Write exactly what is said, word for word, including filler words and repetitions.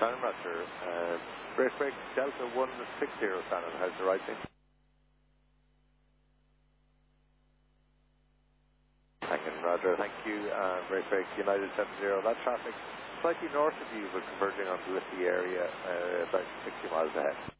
Shannon Roger, uh, break break Delta one six zero Shannon, how's the right thing? Hanging Roger, thank you, and break break United seven zero, that traffic slightly north of you but converging on the Liffey area, uh, about sixty miles ahead.